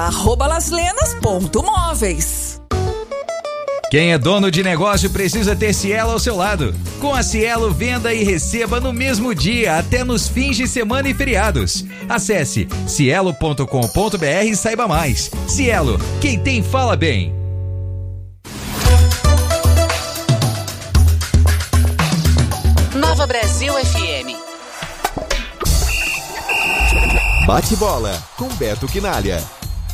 @laslenas.móveis. Quem é dono de negócio precisa ter Cielo ao seu lado. Com a Cielo, venda e receba no mesmo dia, até nos fins de semana e feriados. Acesse cielo.com.br e saiba mais. Cielo, quem tem fala bem. Nova Brasil FM. Bate bola com Beto Quinalha.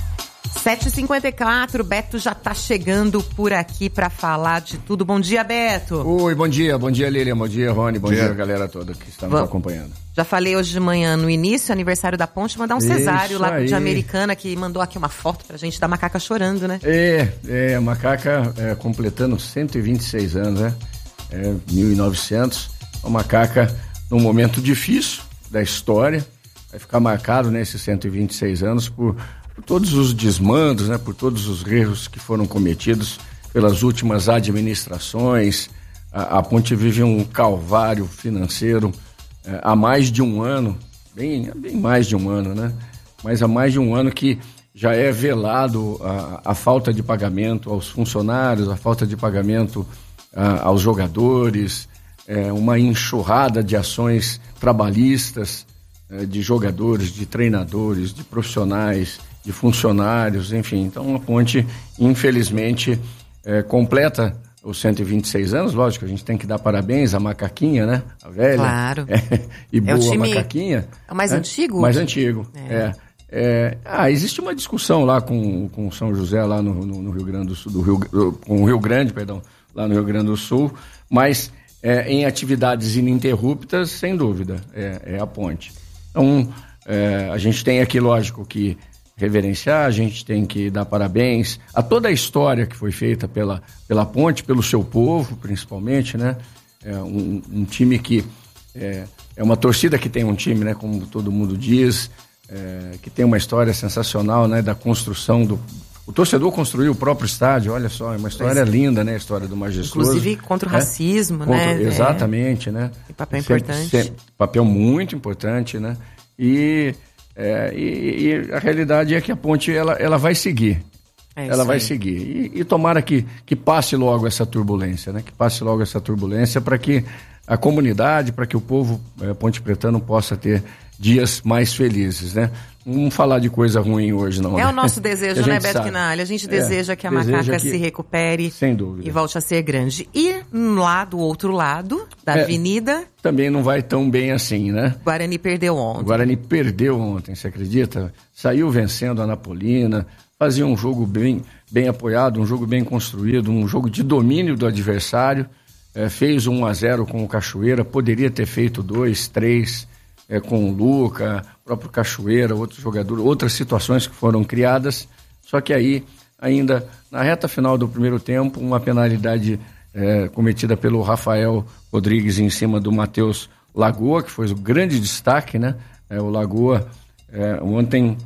7h54, Beto já tá chegando por aqui pra falar de tudo. Bom dia, Beto. Oi, bom dia Lilian, bom dia, Rony, bom dia galera toda que está nos acompanhando. Já falei hoje de manhã no início, aniversário da Ponte, mandar um cesário lá de Americana, que mandou aqui uma foto pra gente da macaca chorando, né? A macaca completando 126 anos, né? 1900, a macaca num momento difícil da história, vai ficar marcado nesses 126 anos por todos os desmandos, né, por todos os erros que foram cometidos pelas últimas administrações. A Ponte vive um calvário financeiro há mais de um ano, bem mais de um ano, né? Mas há mais de um ano que já é velado a falta de pagamento aos funcionários, a falta de pagamento aos jogadores, uma enxurrada de ações trabalhistas de jogadores, de treinadores, de profissionais, de funcionários, enfim. Então a Ponte, infelizmente, completa os 126 anos. Lógico, a gente tem que dar parabéns à macaquinha, né? A velha. Claro. E boa o time, macaquinha. É o mais antigo? Mais antigo, existe uma discussão lá com São José, lá no Rio Grande do Sul, com o Rio Grande, perdão, lá no Rio Grande do Sul, mas em atividades ininterruptas, sem dúvida, é a Ponte. Então, a gente tem aqui, lógico, que reverenciar, a gente tem que dar parabéns a toda a história que foi feita pela Ponte, pelo seu povo, principalmente, né? Um time que é uma torcida que tem um time, né? Como todo mundo diz, que tem uma história sensacional, né? Da construção o torcedor construiu o próprio estádio, olha só, é uma história linda, né? A história do Majestoso. Inclusive contra o racismo, né? Exatamente, né? E papel importante. Papel muito importante, né? E a realidade é que a Ponte, ela vai seguir. Ela vai seguir. E tomara que passe logo essa turbulência, né? Que passe logo essa turbulência para que a comunidade, para que o povo pontepretano possa ter dias mais felizes, né? Não vamos falar de coisa ruim hoje, não. É né? o nosso desejo, né, Beto Quinalha? A gente deseja que a macaca se recupere. Sem dúvida. E volte a ser grande. E do outro lado da avenida... Também não vai tão bem assim, né? Guarani perdeu ontem. Você acredita? Saiu vencendo a Anapolina, fazia um jogo bem apoiado, um jogo bem construído, um jogo de domínio do adversário, fez 1-0 com o Cachoeira, poderia ter feito 2, 3 com o Luca, próprio Cachoeira, outros jogadores, outras situações que foram criadas, só que aí, ainda na reta final do primeiro tempo, uma penalidade cometida pelo Rafael Rodrigues em cima do Matheus Lagoa, que foi o grande destaque, né? O Lagoa ontem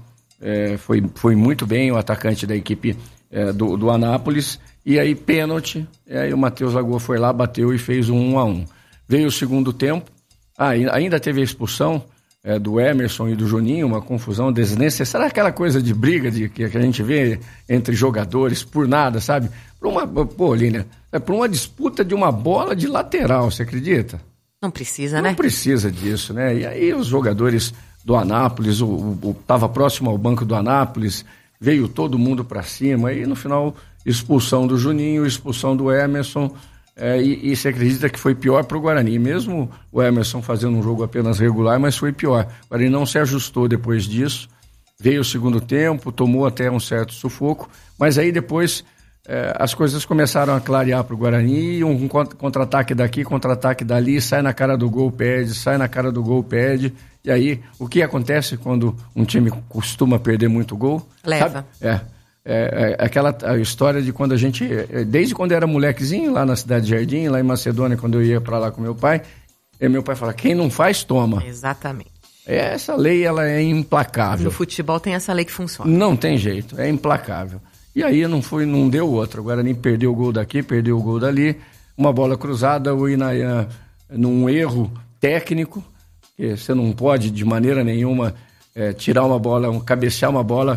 foi muito bem, o atacante da equipe do Anápolis, e aí pênalti, e aí o Matheus Lagoa foi lá, bateu e fez 1-1. Veio o segundo tempo, ainda teve a expulsão do Emerson e do Juninho, uma confusão desnecessária, aquela coisa de briga que a gente vê entre jogadores por nada, sabe? Lilian, por uma disputa de uma bola de lateral, você acredita? Não precisa, né? Não precisa disso, né? E aí os jogadores do Anápolis, tava próximo ao banco do Anápolis, veio todo mundo pra cima, e no final expulsão do Juninho, expulsão do Emerson, e você acredita que foi pior pro Guarani, mesmo o Emerson fazendo um jogo apenas regular, mas foi pior. O Guarani não se ajustou depois disso, veio o segundo tempo, tomou até um certo sufoco, mas aí depois as coisas começaram a clarear pro Guarani, um contra-ataque daqui, contra-ataque dali, sai na cara do gol, perde, sai na cara do gol, perde, e aí o que acontece quando um time costuma perder muito gol? Leva. Sabe? Aquela história de quando a gente, desde quando eu era molequezinho lá na Cidade de Jardim, lá em Macedônia, quando eu ia para lá com meu pai fala, quem não faz, toma. Exatamente. Essa lei, ela é implacável. No futebol tem essa lei que funciona. Não tem jeito, é implacável. E aí não deu outra. O Guarani perdeu o gol daqui, perdeu o gol dali, uma bola cruzada, o Inayan, num erro técnico, que você não pode de maneira nenhuma tirar uma bola, cabecear uma bola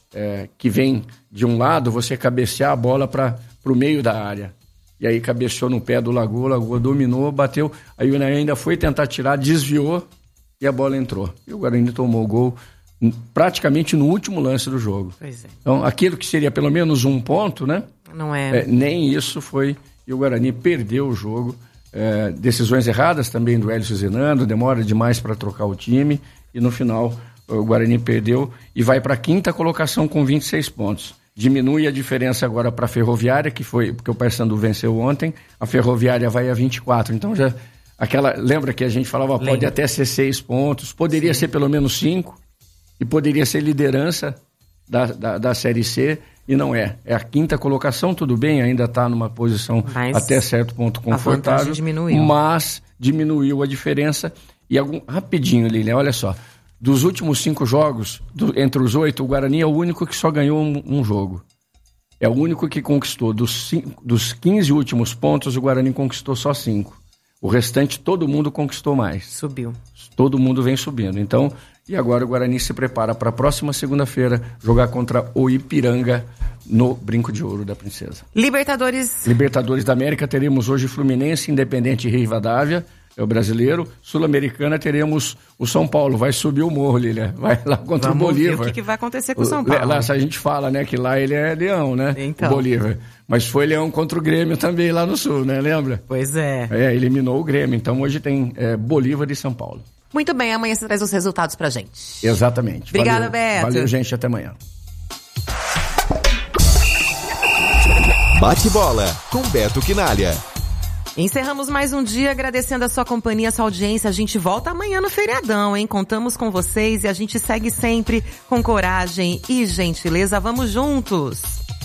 que vem de um lado, você cabecear a bola para o meio da área. E aí cabeceou no pé do Lagoa, o Lagoa dominou, bateu, aí o Unai ainda foi tentar tirar, desviou e a bola entrou. E o Guarani tomou o gol praticamente no último lance do jogo. Pois é. Então, aquilo que seria pelo menos um ponto, né? Não é. Nem isso foi, e o Guarani perdeu o jogo. Decisões erradas também do Hélio Zenando, demora demais para trocar o time, e no final o Guarani perdeu e vai para a 5ª colocação com 26 pontos. Diminui a diferença agora para a Ferroviária, que foi porque o Paysandu venceu ontem, a Ferroviária vai a 24, então já lembra que a gente falava, pode até ser 6 pontos, poderia ser pelo menos 5, e poderia ser liderança da Série C, e não é. É a 5ª colocação, tudo bem, ainda está numa posição até certo ponto confortável, mas diminuiu a diferença. E rapidinho, Lilian, olha só, dos últimos 5 jogos, entre os 8, o Guarani é o único que só ganhou um jogo. É o único que conquistou. Dos 15 últimos pontos, o Guarani conquistou só 5. O restante, todo mundo conquistou mais. Subiu. Todo mundo vem subindo. Então, e agora o Guarani se prepara para a próxima segunda-feira jogar contra o Ipiranga no Brinco de Ouro da Princesa. Libertadores da América, teremos hoje Fluminense, Independente e Rivadavia, é o brasileiro. Sul-Americana, teremos o São Paulo, vai subir o morro, Lília, vai lá contra o Bolívar. Ver o que vai acontecer com o São Paulo. Lá a gente fala, né, que lá ele é leão, né, então. O Bolívar. Mas foi leão contra o Grêmio também lá no Sul, né, lembra? Pois é. Eliminou o Grêmio, então hoje tem Bolívar e São Paulo. Muito bem, amanhã você traz os resultados pra gente. Exatamente. Obrigada, Beto. Valeu, gente, até amanhã. Bate bola com Beto Quinalha. Encerramos mais um dia agradecendo a sua companhia, a sua audiência. A gente volta amanhã no feriadão, hein? Contamos com vocês e a gente segue sempre com coragem e gentileza. Vamos juntos!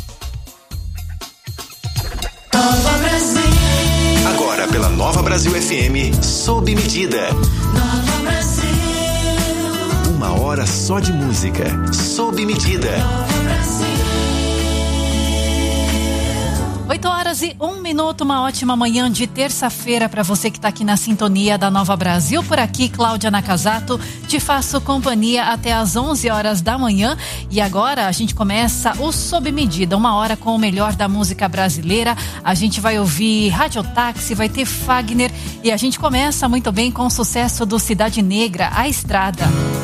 Nova Brasil. Agora pela Nova Brasil FM, sob medida. Nova Brasil. 1 hora só de música, sob medida. Nova Brasil. 8h01, uma ótima manhã de terça-feira para você que está aqui na sintonia da Nova Brasil. Por aqui, Cláudia Nakazato, te faço companhia até às 11 horas da manhã. E agora a gente começa o Sob Medida, 1 hora com o melhor da música brasileira. A gente vai ouvir Radiotáxi, vai ter Fagner e a gente começa muito bem com o sucesso do Cidade Negra, A Estrada.